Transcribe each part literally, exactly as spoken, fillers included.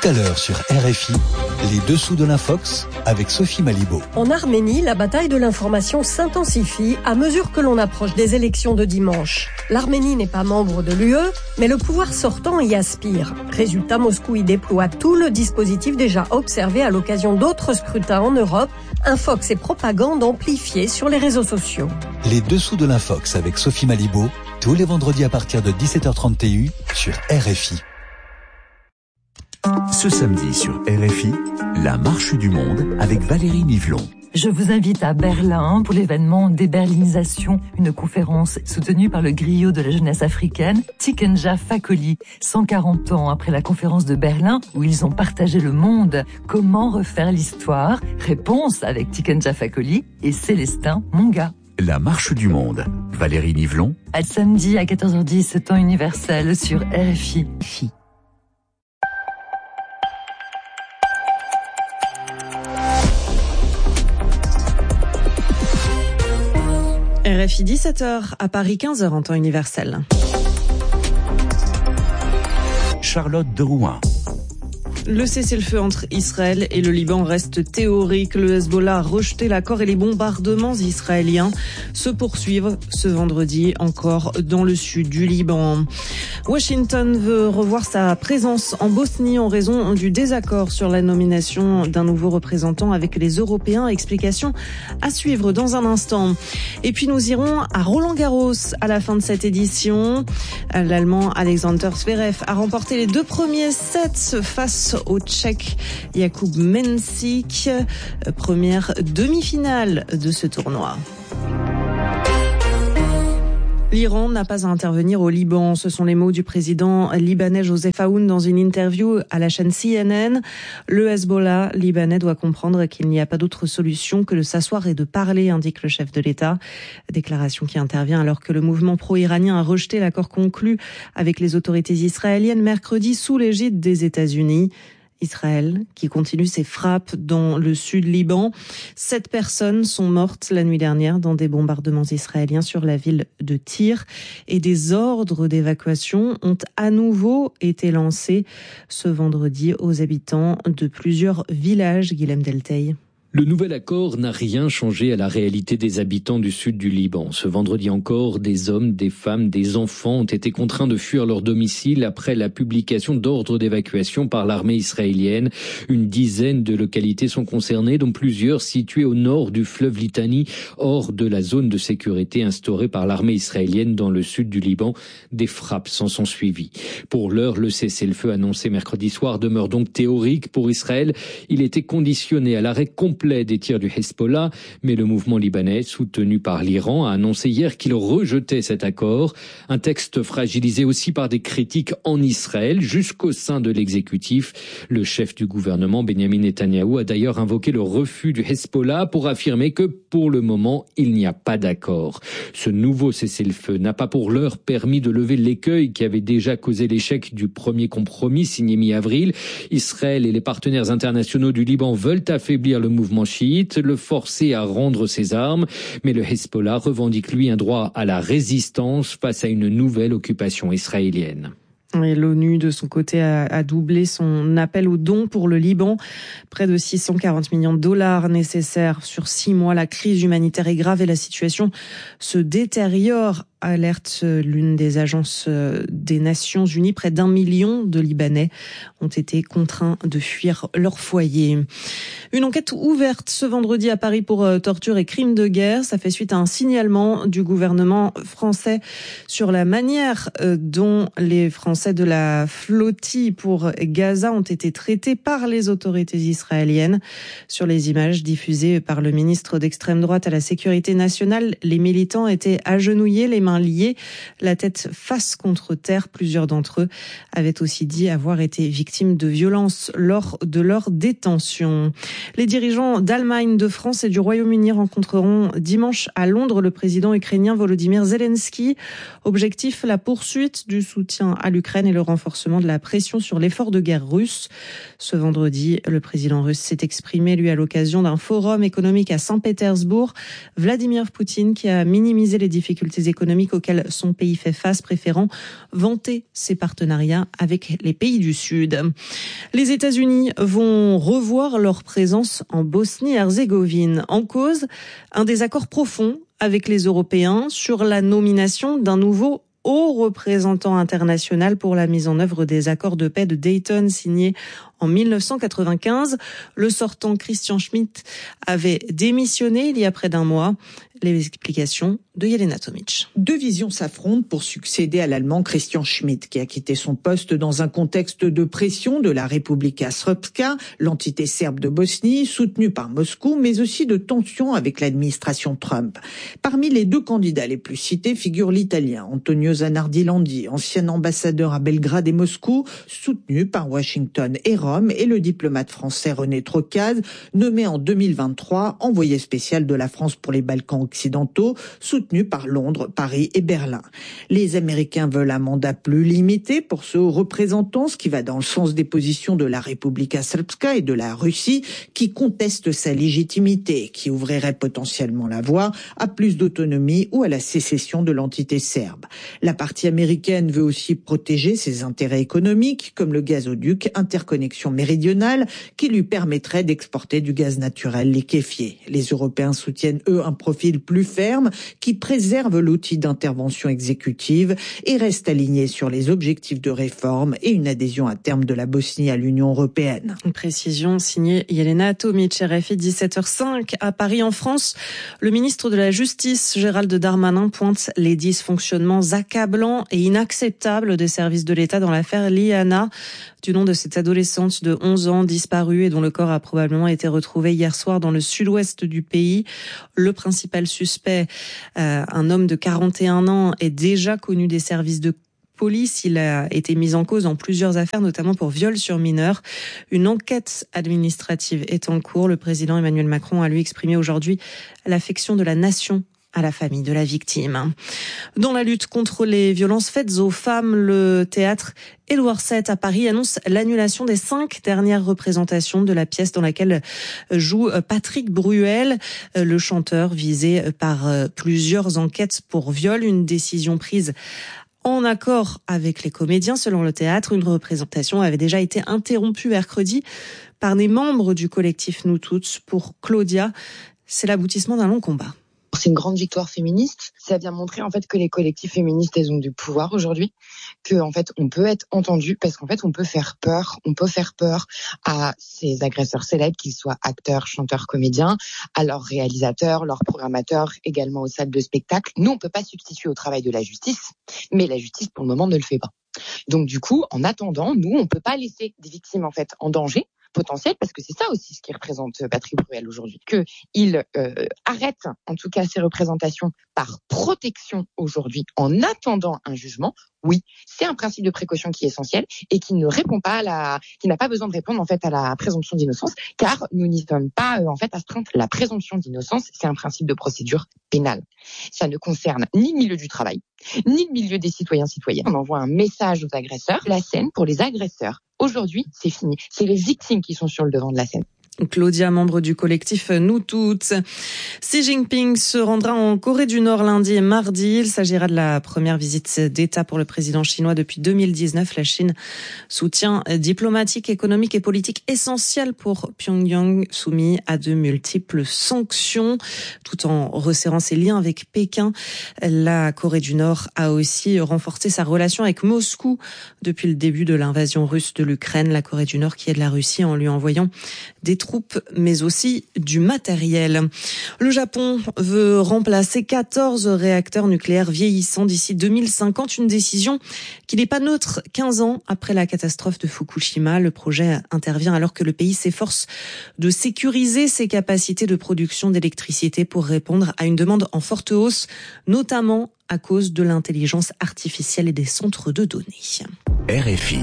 à l'heure sur R F I, les dessous de l'Infox avec Sophie Malibaud. En Arménie, la bataille de l'information s'intensifie à mesure que l'on approche des élections de dimanche. L'Arménie n'est pas membre de l'U E, mais le pouvoir sortant y aspire. Résultat, Moscou y déploie tout le dispositif déjà observé à l'occasion d'autres scrutins en Europe, Infox et propagande amplifiée sur les réseaux sociaux. Les dessous de l'Infox avec Sophie Malibaud, tous les vendredis à partir de dix-sept heures trente T U sur R F I. Ce samedi sur R F I, la marche du monde avec Valérie Nivelon. Je vous invite à Berlin pour l'événement Déberlinisation, une conférence soutenue par le griot de la jeunesse africaine, Tikenja Fakoly. cent quarante ans après la conférence de Berlin, où ils ont partagé le monde, comment refaire l'histoire? Réponse avec Tikenja Fakoly et Célestin Monga. La marche du monde. Valérie Nivelon. À samedi à quatorze heures dix, temps universel sur R F I. R F I dix-sept heures, à Paris quinze heures en temps universel. Charlotte de Rouen. Le cessez-le-feu entre Israël et le Liban reste théorique. Le Hezbollah a rejeté l'accord et les bombardements israéliens se poursuivent ce vendredi encore dans le sud du Liban. Washington veut revoir sa présence en Bosnie en raison du désaccord sur la nomination d'un nouveau représentant avec les Européens. Explication à suivre dans un instant. Et puis nous irons à Roland-Garros à la fin de cette édition. L'Allemand Alexander Zverev a remporté les deux premiers sets face au Tchèque Jakub Mensik, première demi-finale de ce tournoi. L'Iran n'a pas à intervenir au Liban. Ce sont les mots du président libanais Joseph Aoun dans une interview à la chaîne C N N. Le Hezbollah libanais doit comprendre qu'il n'y a pas d'autre solution que de s'asseoir et de parler, indique le chef de l'État. Déclaration qui intervient alors que le mouvement pro-iranien a rejeté l'accord conclu avec les autorités israéliennes mercredi sous l'égide des États-Unis. Israël, qui continue ses frappes dans le sud Liban. Sept personnes sont mortes la nuit dernière dans des bombardements israéliens sur la ville de Tyr et des ordres d'évacuation ont à nouveau été lancés ce vendredi aux habitants de plusieurs villages. Guilhem Delteil. Le nouvel accord n'a rien changé à la réalité des habitants du sud du Liban. Ce vendredi encore, des hommes, des femmes, des enfants ont été contraints de fuir leur domicile après la publication d'ordres d'évacuation par l'armée israélienne. Une dizaine de localités sont concernées, dont plusieurs situées au nord du fleuve Litani, hors de la zone de sécurité instaurée par l'armée israélienne dans le sud du Liban. Des frappes s'en sont suivies. Pour l'heure, le cessez-le-feu annoncé mercredi soir demeure donc théorique pour Israël. Il était conditionné à l'arrêt complet des tirs du Hezbollah, mais le mouvement libanais, soutenu par l'Iran, a annoncé hier qu'il rejetait cet accord. Un texte fragilisé aussi par des critiques en Israël, jusqu'au sein de l'exécutif. Le chef du gouvernement, Benyamin Netanyahou, a d'ailleurs invoqué le refus du Hezbollah pour affirmer que, pour le moment, il n'y a pas d'accord. Ce nouveau cessez-le-feu n'a pas pour l'heure permis de lever l'écueil qui avait déjà causé l'échec du premier compromis signé mi-avril. Israël et les partenaires internationaux du Liban veulent affaiblir le mouvement chiite, le forcer à rendre ses armes, mais le Hezbollah revendique lui un droit à la résistance face à une nouvelle occupation israélienne. Et l'ONU, de son côté, a, a doublé son appel aux dons pour le Liban. Près de six cent quarante millions de dollars nécessaires sur six mois. La crise humanitaire est grave et la situation se détériore, alerte l'une des agences des Nations Unies. Près d'un million de Libanais ont été contraints de fuir leur foyer. Une enquête ouverte ce vendredi à Paris pour torture et crimes de guerre. Ça fait suite à un signalement du gouvernement français sur la manière dont les Français de la flottille pour Gaza ont été traités par les autorités israéliennes. Sur les images diffusées par le ministre d'extrême droite à la sécurité nationale, les militants étaient agenouillés, les mains liées, la tête face contre terre. Plusieurs d'entre eux avaient aussi dit avoir été victimes de violences lors de leur détention. Les dirigeants d'Allemagne, de France et du Royaume-Uni rencontreront dimanche à Londres le président ukrainien Volodymyr Zelensky. Objectif, la poursuite du soutien à l'Ukraine et le renforcement de la pression sur l'effort de guerre russe. Ce vendredi, le président russe s'est exprimé, lui, à l'occasion d'un forum économique à Saint-Pétersbourg. Vladimir Poutine, qui a minimisé les difficultés économiques économiques auxquelles son pays fait face, préférant vanter ses partenariats avec les pays du Sud. Les États-Unis vont revoir leur présence en Bosnie-Herzégovine. En cause, un désaccord profond avec les Européens sur la nomination d'un nouveau haut représentant international pour la mise en œuvre des accords de paix de Dayton signés en mille neuf cent quatre-vingt-quinze. Le sortant Christian Schmidt avait démissionné il y a près d'un mois. Les explications de Jelena Tomic. Deux visions s'affrontent pour succéder à l'Allemand Christian Schmidt, qui a quitté son poste dans un contexte de pression de la Republika Srpska, l'entité serbe de Bosnie, soutenue par Moscou, mais aussi de tensions avec l'administration Trump. Parmi les deux candidats les plus cités figure l'Italien Antonio Zanardi Landi, ancien ambassadeur à Belgrade et Moscou, soutenu par Washington et Rome, et le diplomate français René Trocaz, nommé en deux mille vingt-trois envoyé spécial de la France pour les Balkans occidentaux, soutenu par Londres, Paris et Berlin. Les Américains veulent un mandat plus limité pour ce haut représentant, ce qui va dans le sens des positions de la Republika Srpska et de la Russie, qui contestent sa légitimité, qui ouvrirait potentiellement la voie à plus d'autonomie ou à la sécession de l'entité serbe. La partie américaine veut aussi protéger ses intérêts économiques, comme le gazoduc Interconnexion Méridionale, qui lui permettrait d'exporter du gaz naturel liquéfié. Les Européens soutiennent, eux, un profil plus ferme qui préserve l'outil d'intervention exécutive et reste aligné sur les objectifs de réforme et une adhésion à terme de la Bosnie à l'Union européenne. Une précision signée Jelena Tomic, R F I, dix-sept heures cinq. À Paris, en France, le ministre de la Justice, Gérald Darmanin, pointe les dysfonctionnements accablants et inacceptables des services de l'État dans l'affaire Liana, du nom de cette adolescente de onze ans disparue et dont le corps a probablement été retrouvé hier soir dans le sud-ouest du pays. Le principal suspect, euh, un homme de quarante et un ans, est déjà connu des services de police. Il a été mis en cause dans plusieurs affaires, notamment pour viol sur mineurs. Une enquête administrative est en cours. Le président Emmanuel Macron a lui exprimé aujourd'hui l'affection de la nation à la famille de la victime. Dans la lutte contre les violences faites aux femmes, le théâtre Édouard sept à Paris annonce l'annulation des cinq dernières représentations de la pièce dans laquelle joue Patrick Bruel, le chanteur visé par plusieurs enquêtes pour viol. Une décision prise en accord avec les comédiens. Selon le théâtre, une représentation avait déjà été interrompue mercredi par des membres du collectif Nous Toutes. Pour Claudia, c'est l'aboutissement d'un long combat. C'est une grande victoire féministe. Ça vient montrer en fait que les collectifs féministes, elles ont du pouvoir aujourd'hui, que en fait on peut être entendu parce qu'en fait on peut faire peur, on peut faire peur à ces agresseurs célèbres, qu'ils soient acteurs, chanteurs, comédiens, à leurs réalisateurs, leurs programmateurs, également aux salles de spectacle. Nous on peut pas substituer au travail de la justice, mais la justice pour le moment ne le fait pas. Donc du coup, en attendant, nous on peut pas laisser des victimes en fait en danger potentiel, parce que c'est ça aussi ce qui représente Patrick Bruel aujourd'hui, qu'il euh, arrête en tout cas ses représentations par protection aujourd'hui en attendant un jugement. Oui, c'est un principe de précaution qui est essentiel et qui ne répond pas à la, qui n'a pas besoin de répondre en fait à la présomption d'innocence, car nous n'y sommes pas euh, en fait astreintes. La présomption d'innocence, c'est un principe de procédure pénale. Ça ne concerne ni le milieu du travail, ni le milieu des citoyens-citoyennes. On envoie un message aux agresseurs. La scène pour les agresseurs, aujourd'hui, c'est fini. C'est les victimes qui sont sur le devant de la scène. Claudia, membre du collectif Nous Toutes. Xi Jinping se rendra en Corée du Nord lundi et mardi. Il s'agira de la première visite d'État pour le président chinois depuis deux mille dix-neuf. La Chine soutient diplomatique, économique et politique essentiel pour Pyongyang, soumis à de multiples sanctions. Tout en resserrant ses liens avec Pékin, la Corée du Nord a aussi renforcé sa relation avec Moscou depuis le début de l'invasion russe de l'Ukraine. La Corée du Nord qui aide la Russie en lui envoyant des troupes, mais aussi du matériel. Le Japon veut remplacer quatorze réacteurs nucléaires vieillissants d'ici deux mille cinquante, une décision qui n'est pas neutre. quinze ans après la catastrophe de Fukushima, le projet intervient alors que le pays s'efforce de sécuriser ses capacités de production d'électricité pour répondre à une demande en forte hausse, notamment à cause de l'intelligence artificielle et des centres de données. R F I.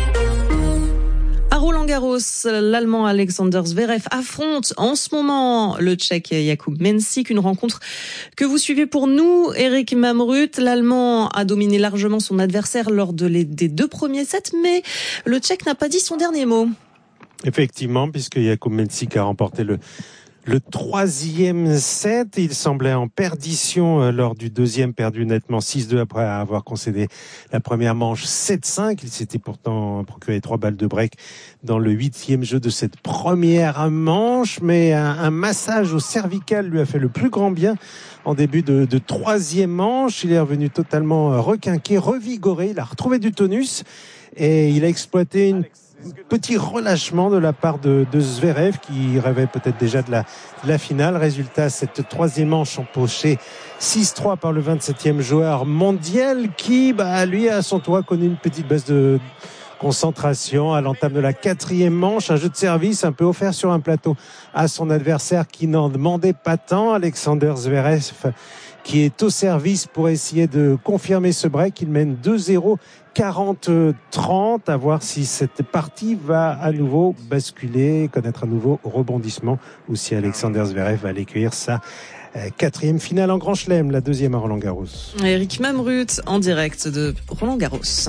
À Roland-Garros, l'Allemand Alexander Zverev affronte en ce moment le Tchèque Jakub Mensik, une rencontre que vous suivez pour nous, Eric Mamrut. L'Allemand a dominé largement son adversaire lors de les, des deux premiers sets, mais le Tchèque n'a pas dit son dernier mot. Effectivement, puisque Jakub Mensik a remporté le le troisième set. Il semblait en perdition lors du deuxième, perdu nettement six deux après avoir concédé la première manche sept cinq. Il s'était pourtant procuré trois balles de break dans le huitième jeu de cette première manche, mais un, un massage au cervical lui a fait le plus grand bien en début de, de troisième manche. Il est revenu totalement requinqué, revigoré, il a retrouvé du tonus et il a exploité une petit relâchement de la part de, de Zverev qui rêvait peut-être déjà de la, de la finale. Résultat, cette troisième manche empochée six trois par le vingt-septième joueur mondial qui, bah, lui, à son tour, a connu une petite baisse de concentration à l'entame de la quatrième manche. Un jeu de service un peu offert sur un plateau à son adversaire qui n'en demandait pas tant. Alexander Zverev qui est au service pour essayer de confirmer ce break. Il mène deux zéro. quarante trente, à voir si cette partie va à nouveau basculer, connaître un nouveau rebondissement, ou si Alexander Zverev va aller cueillir sa quatrième finale en Grand Chelem, la deuxième à Roland-Garros. Eric Mamrut en direct de Roland-Garros.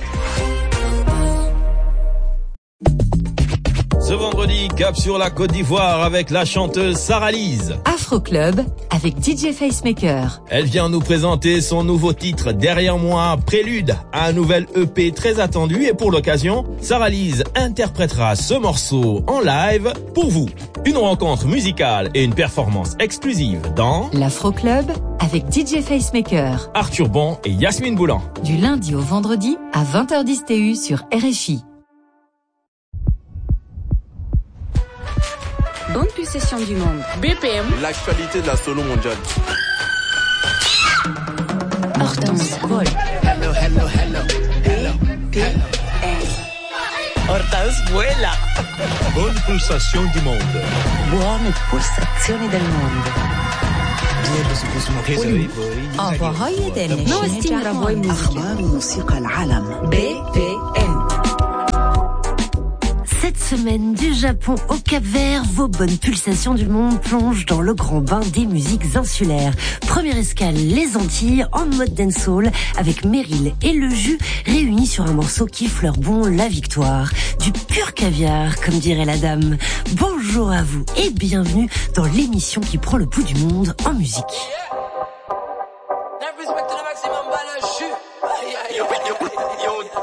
Ce vendredi, cap sur la Côte d'Ivoire avec la chanteuse Sarah Lise. Afro Club avec D J Facemaker. Elle vient nous présenter son nouveau titre Derrière moi, prélude à un nouvel E P très attendu, et pour l'occasion, Sarah Lise interprétera ce morceau en live pour vous. Une rencontre musicale et une performance exclusive dans l'Afro Club avec D J Facemaker, Arthur Bon et Yasmine Boulan. Du lundi au vendredi à vingt heures dix T U sur R F I. Bonne pulsation du monde. B P M. L'actualité de la solo mondiale. Hortense Vol. Hello, hello, hello. Hello. B P M. Hortense vuela. Bonne pulsation du monde. Buone pulsazioni del mondo. أخبار موسم ربوي موسيقى. أخبار موسيقى العالم. B P M. Cette semaine, du Japon au Cap-Vert, vos bonnes pulsations du monde plongent dans le grand bain des musiques insulaires. Première escale, les Antilles, en mode dancehall, avec Meryl et le jus réunis sur un morceau qui fleure bon la victoire. Du pur caviar, comme dirait la dame. Bonjour à vous et bienvenue dans l'émission qui prend le pouls du monde en musique.